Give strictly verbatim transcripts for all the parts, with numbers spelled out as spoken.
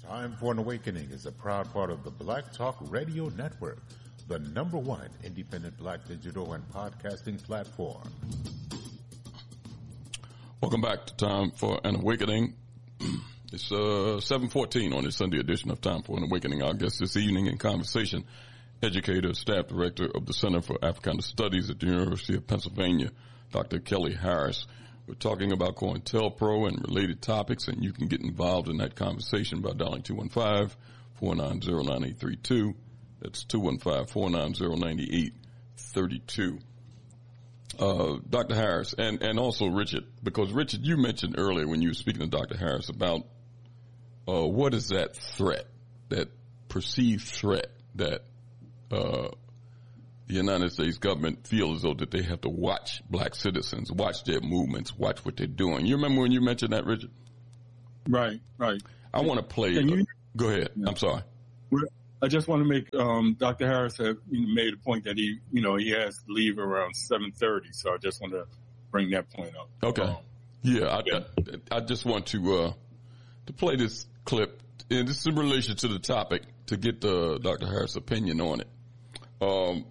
Time for an Awakening is a proud part of the Black Talk Radio Network, the number one independent black digital and podcasting platform. Welcome back to Time for an Awakening. It's uh, seven fourteen on this Sunday edition of Time for an Awakening. Our guest this evening in conversation, educator, staff director of the Center for Africana Studies at the University of Pennsylvania, Doctor Kelly Harris. We're talking about COINTELPRO and related topics, and you can get involved in that conversation by dialing two one five, four nine zero, nine eight three two. That's two one five, four nine zero, nine eight three two. Uh, Doctor Harris, and, and also Richard, because Richard, you mentioned earlier when you were speaking to Doctor Harris about uh, what is that threat, that perceived threat that uh the United States government feels as though that they have to watch black citizens, watch their movements, watch what they're doing. You remember when you mentioned that, Richard? Right, right. I want to play. Can you, uh, go ahead. Yeah. I'm sorry. I just want to make, um, Doctor Harris have made a point that he, you know, he has to leave around seven thirty. So I just want to bring that point up. Okay. Um, yeah, I, yeah. I, I just want to, uh, to play this clip, and this is in relation to the topic, to get uh, Doctor Harris' opinion on it. Um,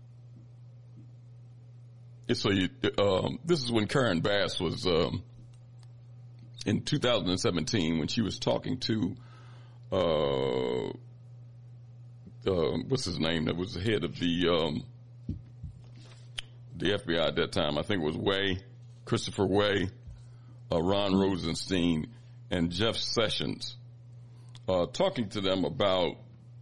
It's a, um, this is when Karen Bass was, um, in two thousand seventeen, when she was talking to, uh, uh, what's his name? That was the head of the, um, the F B I at that time. I think it was Way, Christopher Way, uh, Ron Rosenstein, and Jeff Sessions, uh, talking to them about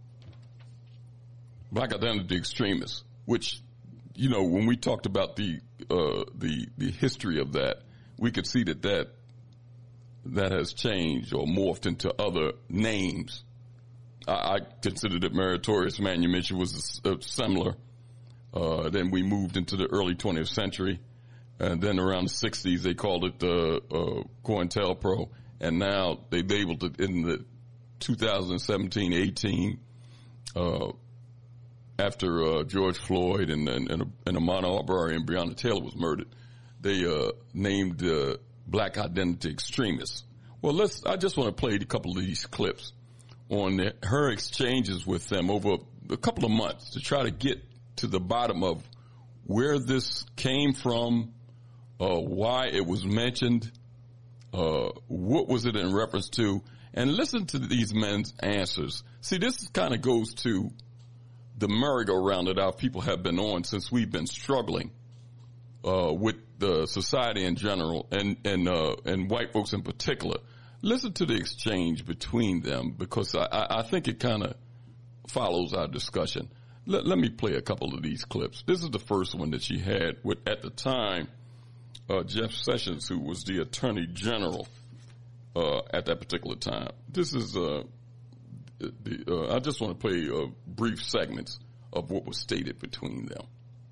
black identity extremists, which, you know, when we talked about the uh, the the history of that, we could see that that that has changed or morphed into other names. I, I considered it Meritorious Manumission was a, a similar. Uh, then we moved into the early twentieth century, and then around the sixties they called it the uh, COINTELPRO, and now they've able to in the two thousand seventeen eighteen. Uh, After uh, George Floyd and and, and, and Ahmaud Arbery and Breonna Taylor was murdered, they uh, named uh, black identity extremists. Well, let's. I just want to play a couple of these clips on the, her exchanges with them over a couple of months to try to get to the bottom of where this came from, uh, why it was mentioned, uh, what was it in reference to, and listen to these men's answers. See, this kind of goes to the merry-go-round that our people have been on since we've been struggling uh, with the society in general and and uh, and white folks in particular. Listen to the exchange between them, because I, I think it kind of follows our discussion. Let, let me play a couple of these clips. This is the first one that she had with, at the time, uh, Jeff Sessions, who was the Attorney General uh, at that particular time. This is uh, The, uh, I just want to play uh, brief segments of what was stated between them.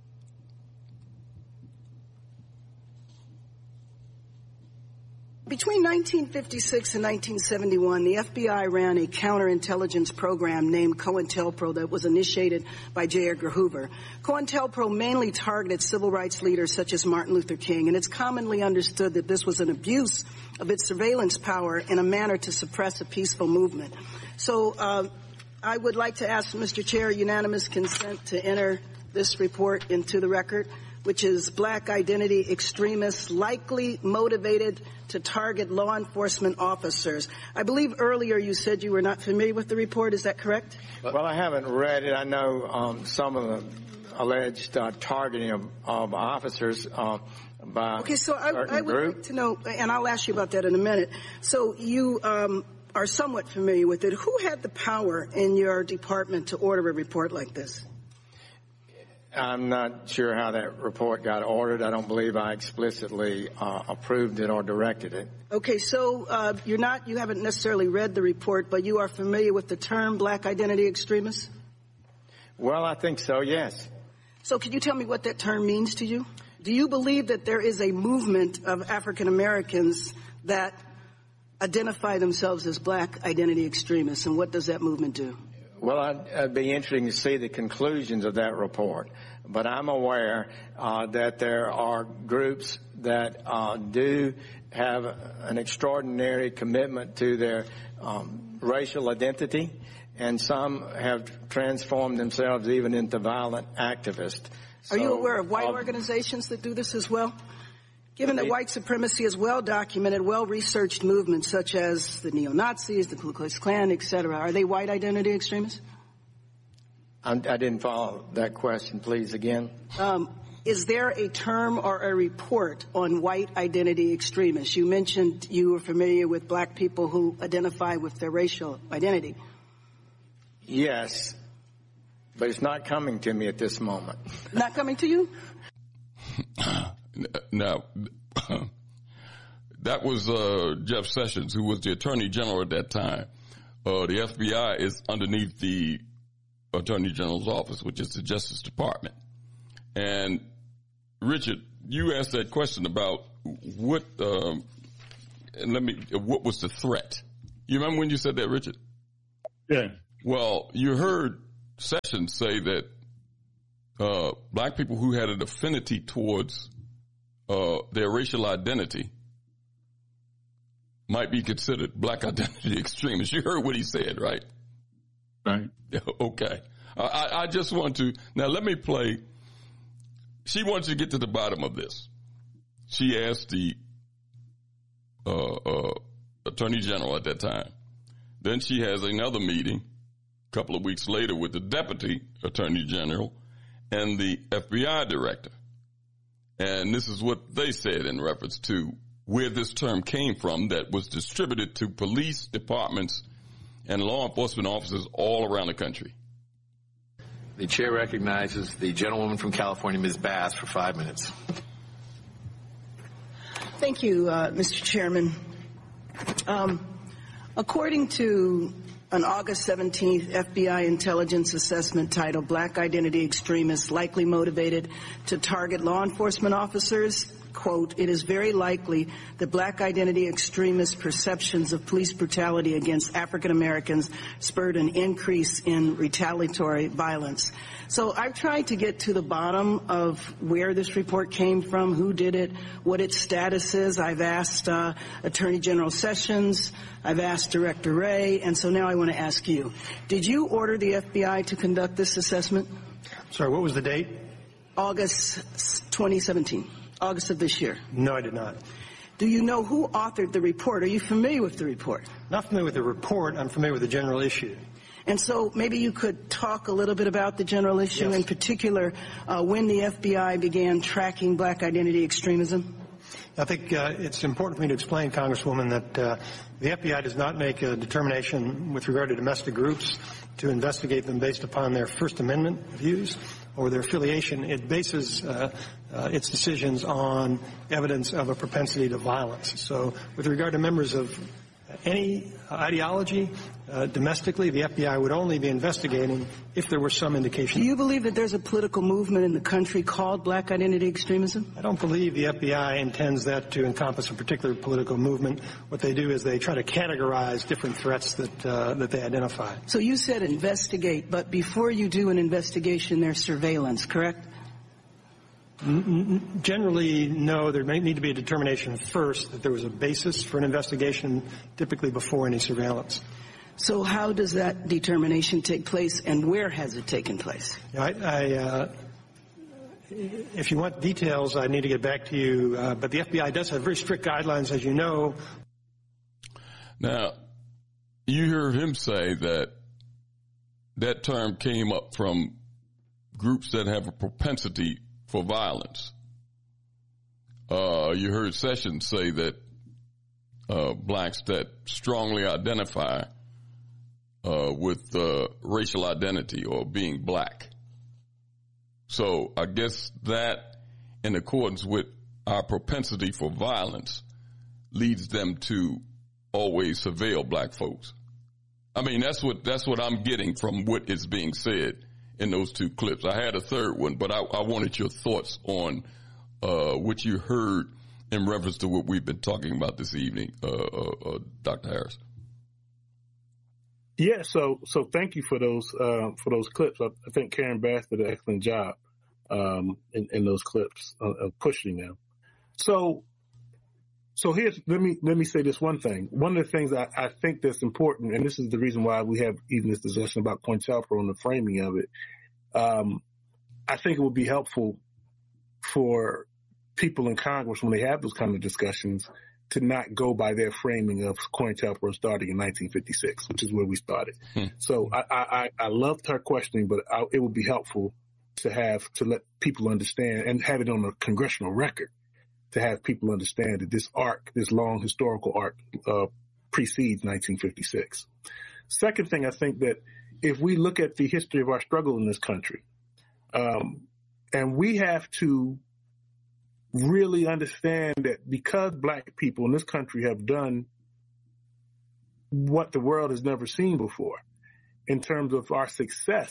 Between nineteen fifty-six and nineteen seventy-one, the F B I ran a counterintelligence program named COINTELPRO that was initiated by J. Edgar Hoover. COINTELPRO mainly targeted civil rights leaders such as Martin Luther King, and it's commonly understood that this was an abuse of its surveillance power in a manner to suppress a peaceful movement. So uh, I would like to ask Mister Chair unanimous consent to enter this report into the record, which is black identity extremists likely motivated to target law enforcement officers. I believe earlier you said you were not familiar with the report. Is that correct? Well, I haven't read it. I know um, some of the alleged uh, targeting of, of officers uh, by okay, so I, I would group. like to know, and I'll ask you about that in a minute. So you um, are somewhat familiar with it. Who had the power in your department to order a report like this? I'm not sure how that report got ordered. I don't believe I explicitly uh, approved it or directed it. Okay, so uh, you're not, you haven't necessarily read the report, but you are familiar with the term black identity extremists? Well, I think so, yes. So could you tell me what that term means to you? Do you believe that there is a movement of African Americans that identify themselves as black identity extremists, and what does that movement do? Well, I'd, it'd be interesting to see the conclusions of that report. But I'm aware uh, that there are groups that uh, do have an extraordinary commitment to their um, racial identity, and some have transformed themselves even into violent activists. Are so, you aware of white uh, organizations that do this as well? Given that they, white supremacy is well-documented, well-researched movements such as the neo-Nazis, the Ku Klux Klan, et cetera, are they white identity extremists? I, I didn't follow that question. Please, again. Um, is there a term or a report on white identity extremists? You mentioned you were familiar with black people who identify with their racial identity. Yes, but it's not coming to me at this moment. Not coming to you? Now, that was uh, Jeff Sessions, who was the Attorney General at that time. Uh, the F B I is underneath the Attorney General's office, which is the Justice Department. And Richard, you asked that question about what, um, and let me, what was the threat? You remember when you said that, Richard? Yeah. Well, you heard Sessions say that uh, black people who had an affinity towards uh, their racial identity might be considered black identity extremists. You heard what he said, right? Right. Okay. I, I just want to, now let me play. She wants you to get to the bottom of this. She asked the uh, uh, Attorney General at that time. Then she has another meeting a couple of weeks later with the Deputy Attorney General and the F B I Director. And this is what they said in reference to where this term came from that was distributed to police departments and law enforcement officers all around the country. The chair recognizes the gentlewoman from California, Miz Bass, for five minutes. Thank you, uh, Mister Chairman. Um, according to an August seventeenth F B I intelligence assessment titled Black Identity Extremists Likely Motivated to Target Law Enforcement Officers, quote, it is very likely that black identity extremist perceptions of police brutality against African Americans spurred an increase in retaliatory violence. So I've tried to get to the bottom of where this report came from, who did it, what its status is. I've asked uh, Attorney General Sessions, I've asked Director Wray, and so now I want to ask you. Did you order the F B I to conduct this assessment? Sorry, what was the date? August twenty seventeen. August of this year. No, I did not. Do you know who authored the report? Are you familiar with the report? Not familiar with the report. I'm familiar with the general issue. And so maybe you could talk a little bit about the general issue, yes. in particular, uh, when the F B I began tracking black identity extremism? I think uh, it's important for me to explain, Congresswoman, that uh, the F B I does not make a determination with regard to domestic groups to investigate them based upon their First Amendment views or their affiliation. It bases uh, uh, its decisions on evidence of a propensity to violence. So with regard to members of any ideology uh, domestically, the F B I would only be investigating if there were some indication. Do you believe that there's a political movement in the country called black identity extremism? I don't believe the F B I intends that to encompass a particular political movement. What they do is they try to categorize different threats that uh, that they identify. So you said investigate, but before you do an investigation, there's surveillance, correct? Generally, no. There may need to be a determination first that there was a basis for an investigation, typically before any surveillance. So how does that determination take place, and where has it taken place? I, I, uh, if you want details, I need to get back to you. Uh, but the F B I does have very strict guidelines, as you know. Now, you heard him say that that term came up from groups that have a propensity for violence. Uh, you heard Sessions say that uh, blacks that strongly identify uh, with uh, racial identity or being black. So I guess that, in accordance with our propensity for violence, leads them to always surveil black folks. I mean, that's what that's what I'm getting from what is being said in those two clips. I had a third one, but I, I wanted your thoughts on uh, what you heard in reference to what we've been talking about this evening, uh, uh, uh, Doctor Harris. Yeah, so so thank you for those uh, for those clips. I, I think Karen Bass did an excellent job um, in, in those clips uh, of pushing them. So So here's, let me, let me say this one thing. One of the things I, I think that's important, and this is the reason why we have even this discussion about COINTELPRO and the framing of it. Um, I think it would be helpful for people in Congress when they have those kind of discussions to not go by their framing of COINTELPRO starting in nineteen fifty-six, which is where we started. Hmm. So I, I, I loved her questioning, but I, it would be helpful to have, to let people understand and have it on a congressional record, to have people understand that this arc, this long historical arc, uh, precedes nineteen fifty-six. Second thing, I think that if we look at the history of our struggle in this country, um, and we have to really understand that because Black people in this country have done what the world has never seen before in terms of our success,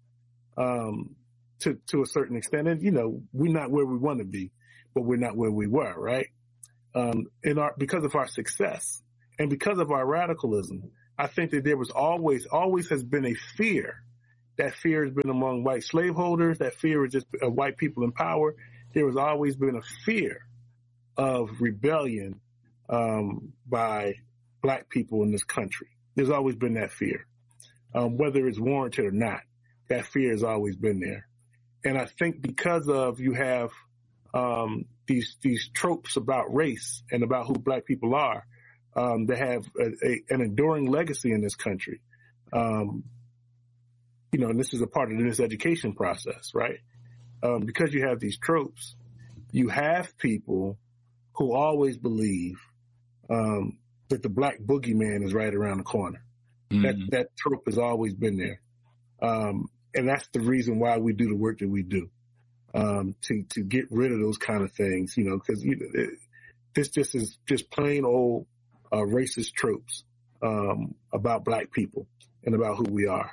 um, to, to a certain extent. And, you know, we're not where we want to be, but we're not where we were, right? Um, in our, because of our success and because of our radicalism, I think that there was always, always has been a fear. That fear has been among white slaveholders. That fear is just uh, white people in power. There has always been a fear of rebellion um, by Black people in this country. There's always been that fear, um, whether it's warranted or not. That fear has always been there. And I think because of you have um, these these tropes about race and about who Black people are, um, that have a, a, an enduring legacy in this country. Um, you know, and this is a part of this education process, right? Um, because you have these tropes, you have people who always believe um, that the Black boogeyman is right around the corner. Mm-hmm. That that trope has always been there, um, and that's the reason why we do the work that we do, um, to to get rid of those kind of things. You know, because you know, it, this just is just plain old uh, racist tropes um, about Black people and about who we are.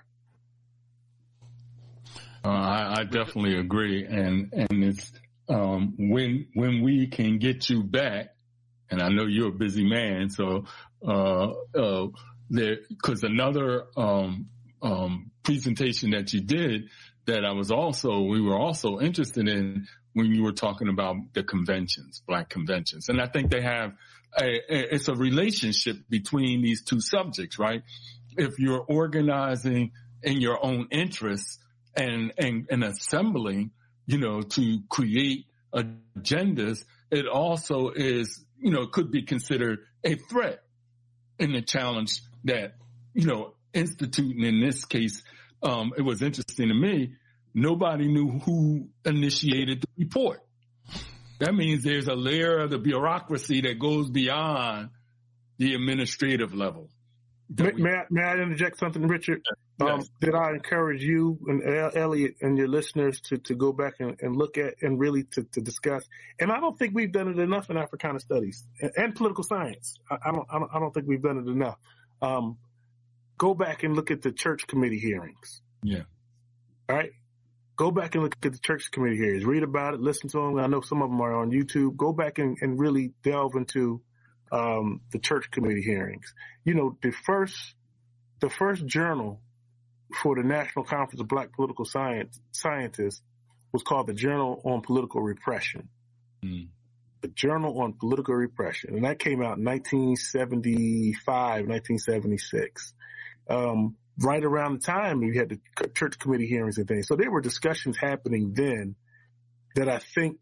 Uh, I, I definitely agree, and and it's um, when when we can get you back, and I know you're a busy man, so uh, uh, there because another um, um, presentation that you did that I was also we were also interested in when you were talking about the conventions, Black conventions, and I think they have a, a it's a relationship between these two subjects, right? If you're organizing in your own interests. And, and, and assembling, you know, to create agendas, it also is, you know, could be considered a threat in the challenge that, you know, instituting in this case, um, it was interesting to me. Nobody knew who initiated the report. That means there's a layer of the bureaucracy that goes beyond the administrative level. May, may, I, may I interject something, Richard? Yes. Um, did I encourage you and Elliot and your listeners to, to go back and, and look at and really to, to discuss? And I don't think we've done it enough in Africana studies and, and political science. I, I don't I don't I don't think we've done it enough. Um, go back and look at the church committee hearings. Yeah. All right. Go back and look at the church committee hearings. Read about it. Listen to them. I know some of them are on YouTube. Go back and, and really delve into um, the church committee hearings. You know, the first the first journal for the National Conference of Black Political Science Scientists was called the Journal on Political Repression. Mm. The Journal on Political Repression. And that came out in nineteen seventy-five, nineteen seventy-six. Um, right around the time you had the church committee hearings and things. So there were discussions happening then that I think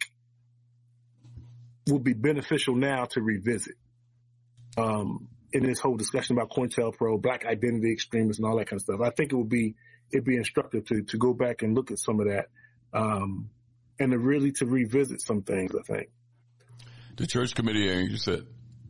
would be beneficial now to revisit. Um, in this whole discussion about COINTELPRO, Black identity extremists and all that kind of stuff. I think it would be, it'd be instructive to, to go back and look at some of that, um, and to really to revisit some things, I think. The church committee hearing, you said?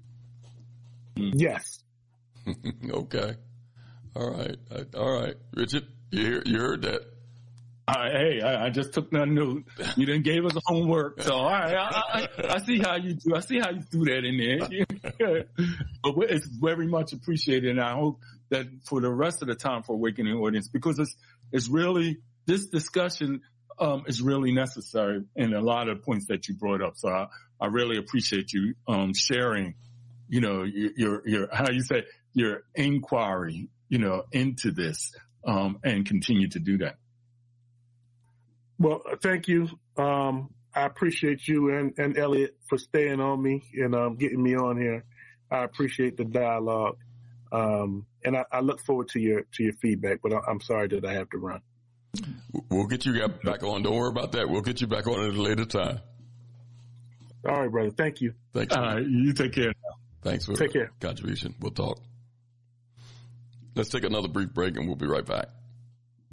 Yes. Okay. All right. All right. Richard, you, hear, you heard that. Uh, hey, I, I just took that note. You done gave us homework, so all right, I, I, I see how you do. I see how you threw that in there. But it's very much appreciated, and I hope that for the rest of the time for Awakening audience, because it's it's really this discussion um, is really necessary in a lot of points that you brought up. So I, I really appreciate you um, sharing, you know, your, your your how you say your inquiry, you know, into this, um, and continue to do that. Well, thank you. Um, I appreciate you and, and Elliot for staying on me and um, getting me on here. I appreciate the dialogue. Um, and I, I look forward to your to your feedback, but I, I'm sorry that I have to run. We'll get you back on. Don't worry about that. We'll get you back on at a later time. All right, brother. Thank you. Thank you. All right, you take care. Thanks for take the care. contribution. We'll talk. Let's take another brief break and we'll be right back.